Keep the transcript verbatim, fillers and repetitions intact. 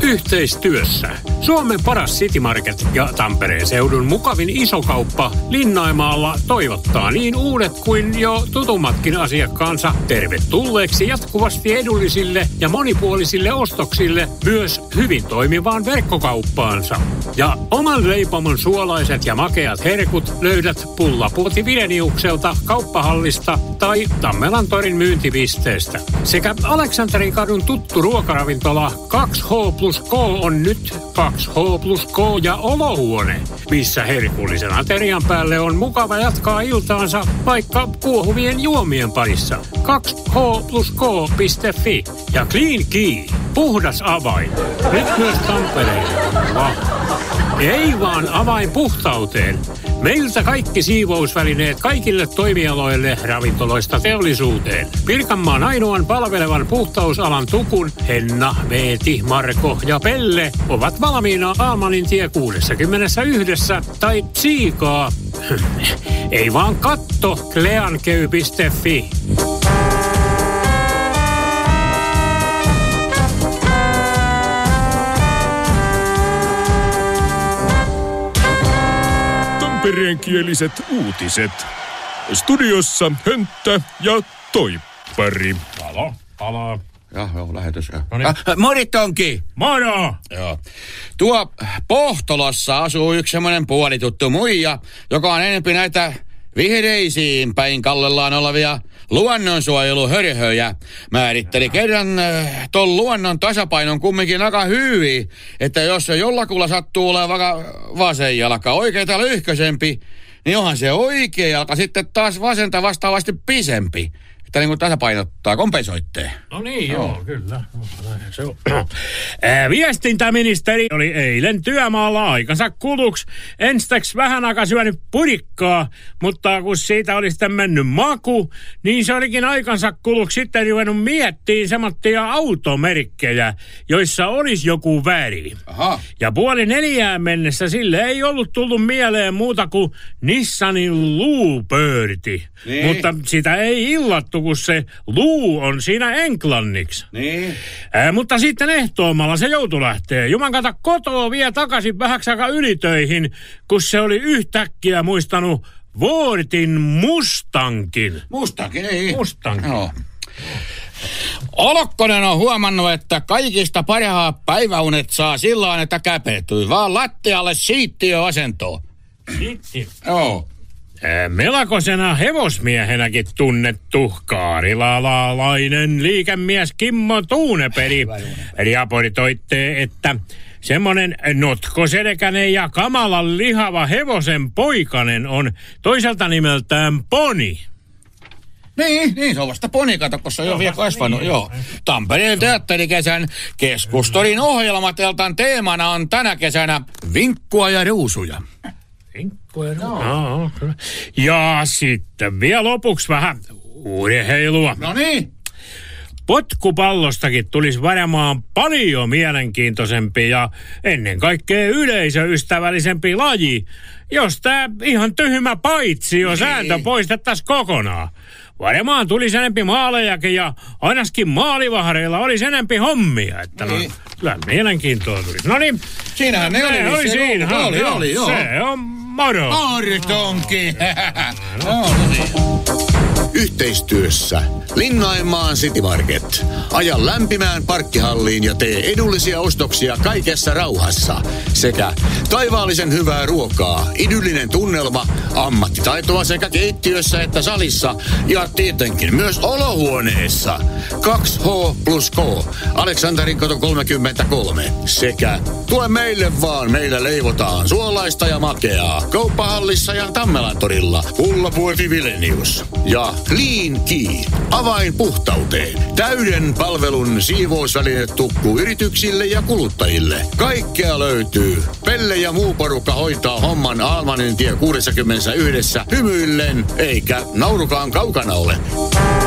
Yhteistyössä Suomen paras City Market ja Tampereen seudun mukavin isokauppa Linnaimaalla toivottaa niin uudet kuin jo tutummatkin asiakkaansa tervetulleeksi jatkuvasti edullisille ja monipuolisille ostoksille myös hyvin toimivaan verkkokauppaansa. Ja oman leipomon suolaiset ja makeat herkut löydät Pullapuoti Vileniukselta kauppahallista tai Tammelantorin myyntipisteestä. Sekä Aleksanterin kadun tuttu ruokaravintola kaksi H plus K on nyt kaksi H plus K ja olohuone, missä herkullisen aterian päälle on mukava jatkaa iltaansa vaikka kuohuvien juomien parissa. kaksi H plus K piste fi ja Clean Key, puhdas avain. Nyt myös Tampereella. Ei vaan avain puhtauteen. Meiltä kaikki siivousvälineet kaikille toimialoille ravintoloista teollisuuteen. Pirkanmaan ainoan palvelevan puhtausalan Tukun Henna, Veeti, Marko ja Pelle ovat valmiina Almanin tie kuusikymmentäyksi tai Tsiikaa. Ei vaan katto cleankey piste fi. Tampereenkieliset uutiset. Studiossa Hönttä ja Toippari. Halo, halo. Joo, joo, lähetys. No niin. Ah, Moritonki! Moro! Joo. Tuo Pohtolossa asuu yksi semmoinen puolituttu muija, joka on enempi näitä vihreisiin päin kallellaan olevia luonnonsuojeluhörhöjä. Määritteli kerran äh, ton luonnon tasapainon kumminkin aika hyvin, että jos se jollakulla sattuu olemaan vaikka vasen jalka oikeita lyhkösempi, niin onhan se oikea jalka sitten taas vasenta vastaavasti pisempi. Että niin kuin tasapainottaa, kompensoittee. No niin, joo, joo kyllä. Se on. Ää, viestintäministeri oli eilen työmaalla aikansa kuluksi. Enstäks vähän aikaa syönyt pudikkaa, mutta kun siitä oli sitten mennyt maku, niin se olikin aikansa kuluksi sitten ruvennut miettiin semmoittia automerkkejä, joissa olisi joku väri. Aha. Ja puoli neljään mennessä sille ei ollut tullut mieleen muuta kuin Nissanin luupöörti. Niin. Mutta sitä ei illattu, kun se luu on siinä englanniksi. Niin. Ää, mutta sitten ehtoommalla se joutui lähtee. Juman kato kotoa vie takaisin vähäksi aikaa ylitöihin, kun se oli yhtäkkiä muistanut Vuortin Mustankin. Mustankin, ei. Mustankin. Joo. Olokkonen on huomannut, että kaikista parhaat päiväunet saa sillä että käpertyy vaan lattialle siittiöasentoon. Sitti. Joo. Melkoisena hevosmiehenäkin tunnettu kaarilalainen liikemies Kimmo Tuuneperi raportoitte, että semmonen notkoselkäinen ja kamalan lihava hevosen poikanen on toiselta nimeltään Poni. Niin, niin, se on vasta poni, kato, kun se on jo vielä kasvanut, niin, joo. Tampereen teatterikesän keskustorin ohjelmateltan teemana on tänä kesänä vinkkua ja ruusuja. Vinkkua ja ruusuja? No. Ja sitten vielä lopuksi vähän urheilua. No niin. Potkupallostakin tulisi varmaan paljon mielenkiintoisempi ja ennen kaikkea yleisöystävällisempi laji, jos tää ihan tyhmä paitsi jo sääntö poistettaisiin kokonaan. Varmaan tulisi enempi maalejakin ja ainakin maalivahreilla olisi enempi hommia, että niin. No, kyllä mielenkiintoa tulisi. No niin. Siinähän ne oli. Ne oli se siinä. Oli, oli, oli, joo. Se on moro. Moritonki. No, no. Yhteistyössä Linnaimaan City Market. Aja lämpimään parkkihalliin ja tee edullisia ostoksia kaikessa rauhassa. Sekä taivaallisen hyvää ruokaa, idyllinen tunnelma, ammattitaitoa sekä keittiössä että salissa ja tietenkin myös olohuoneessa. kaksi H plus K, Aleksanterin kato kolmekymmentäkolme. Sekä tule meille vaan, meillä leivotaan suolaista ja makeaa. Kauppahallissa ja Tammelantorilla. Pullapuoti Vilenius. Ja Clean Key, avain puhtauteen. Täyden palvelun siivousvälinetukku yrityksille ja kuluttajille. Kaikkea löytyy. Pelle ja muu porukka hoitaa homman Almanin tie kuusikymmentäyksi hymyillen, eikä naurukaan kaukana ole.